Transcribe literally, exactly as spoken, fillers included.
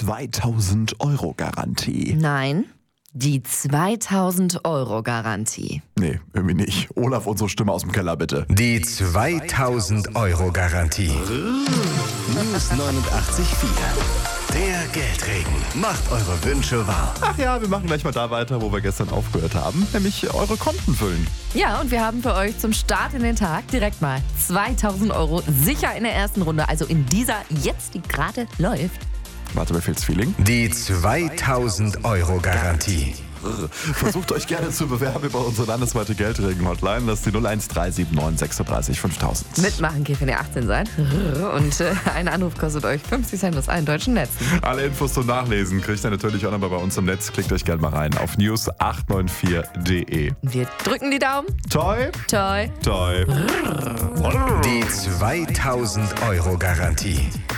zweitausend Euro Garantie. Nein, die zweitausend Euro Garantie. Nee, irgendwie nicht. Olaf, unsere Stimme aus dem Keller, bitte. Die zweitausend Euro Garantie. News neunundachtzig Komma vier. Der Geldregen macht eure Wünsche wahr. Ach ja, wir machen gleich mal da weiter, wo wir gestern aufgehört haben, nämlich eure Konten füllen. Ja, und wir haben für euch zum Start in den Tag direkt mal zweitausend Euro sicher in der ersten Runde, also in dieser jetzt, die gerade läuft. Warte, mir fehlt's Feeling. Die zweitausend Euro Garantie. Versucht euch gerne zu bewerben über unsere landesweite Geldregen-Hotline. Das ist die null eins drei sieben neun sechsunddreißig fünftausend. Mitmachen geht, wenn ihr achtzehn seid. Und äh, ein Anruf kostet euch fünfzig Cent aus allen deutschen Netzen. Alle Infos zum Nachlesen kriegt ihr natürlich auch nochmal bei uns im Netz. Klickt euch gerne mal rein auf news acht neun vier punkt de. Wir drücken die Daumen. Toi, Toi. toi. Die zweitausend Euro Garantie.